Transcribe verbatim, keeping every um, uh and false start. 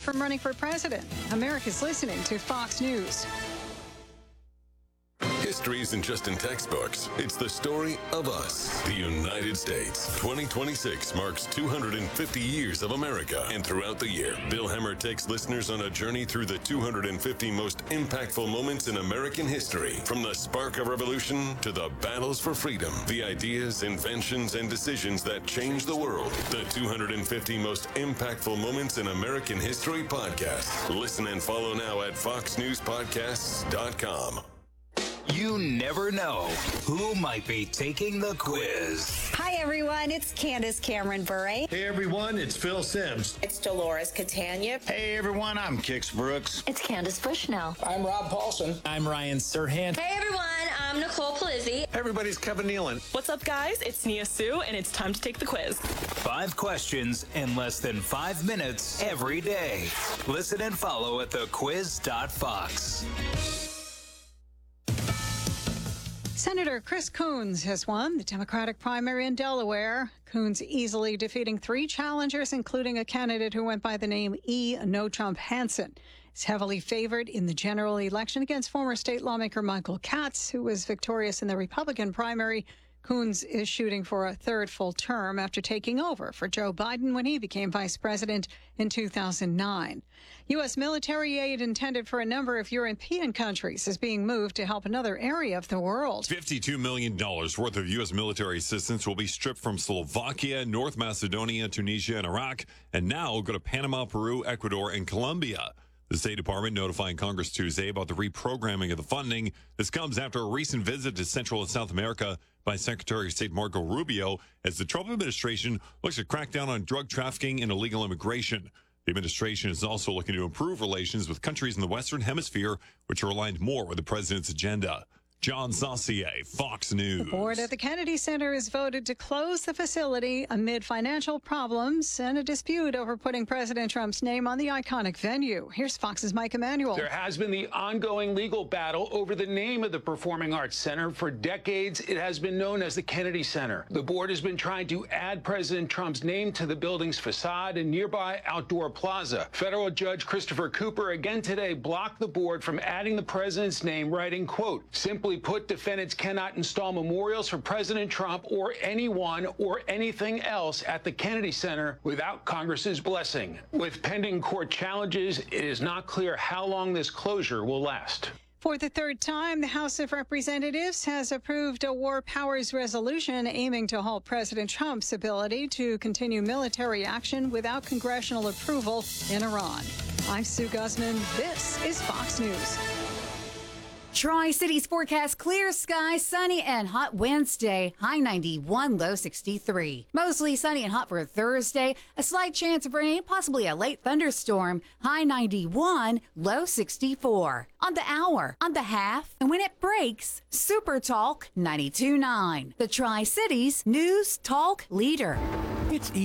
from running for president. America's listening to Fox News. History isn't just in textbooks. It's the story of us, the United States. twenty twenty-six marks two hundred fifty years of America. And throughout the year, Bill Hemmer takes listeners on a journey through the two hundred fifty most impactful moments in American history. From the spark of revolution to the battles for freedom, the ideas, inventions, and decisions that changed the world. The two hundred fifty most impactful moments in American history podcast. Listen and follow now at fox news podcasts dot com. You never know who might be taking the quiz. Hi, everyone. It's Candace Cameron Bure. Hey, everyone. It's Phil Sims. It's Dolores Catania. Hey, everyone. I'm Kix Brooks. It's Candace Bushnell. I'm Rob Paulson. I'm Ryan Serhant. Hey, everyone. I'm Nicole Palizzi. Everybody's Kevin Nealon. What's up, guys? It's Nia Sue, and it's time to take the quiz. Five questions in less than five minutes every day. Listen and follow at the quiz dot fox. Senator Chris Coons has won the Democratic primary in Delaware. Coons easily defeating three challengers, including a candidate who went by the name E. No Trump Hansen. He's heavily favored in the general election against former state lawmaker Michael Katz, who was victorious in the Republican primary. Coons is shooting for a third full term after taking over for Joe Biden when he became vice president in two thousand nine. U S military aid intended for a number of European countries is being moved to help another area of the world. fifty-two million dollars worth of U S military assistance will be stripped from Slovakia, North Macedonia, Tunisia, and Iraq, and now will go to Panama, Peru, Ecuador, and Colombia. The State Department notifying Congress Tuesday about the reprogramming of the funding. This comes after a recent visit to Central and South America by Secretary of State Marco Rubio as the Trump administration looks to crack down on drug trafficking and illegal immigration. The administration is also looking to improve relations with countries in the Western Hemisphere, which are aligned more with the president's agenda. John Saucier, Fox News. The board at the Kennedy Center has voted to close the facility amid financial problems and a dispute over putting President Trump's name on the iconic venue. Here's Fox's Mike Emanuel. There has been the ongoing legal battle over the name of the Performing Arts Center. For decades, it has been known as the Kennedy Center. The board has been trying to add President Trump's name to the building's facade and nearby outdoor plaza. Federal Judge Christopher Cooper again today blocked the board from adding the president's name, writing, quote, simply put, defendants cannot install memorials for President Trump or anyone or anything else at the Kennedy Center without Congress's blessing. With pending court challenges, it is not clear how long this closure will last. For the third time, the House of Representatives has approved a war powers resolution aiming to halt President Trump's ability to continue military action without congressional approval in Iran. I'm Sue Guzman. This is Fox News. Tri-Cities forecast: clear skies, sunny and hot Wednesday, high ninety-one, low sixty-three. Mostly sunny and hot for Thursday, a slight chance of rain, possibly a late thunderstorm, high ninety-one, low sixty-four. On the hour, on the half, and when it breaks, Super Talk ninety-two point nine. The Tri-Cities News Talk Leader. It's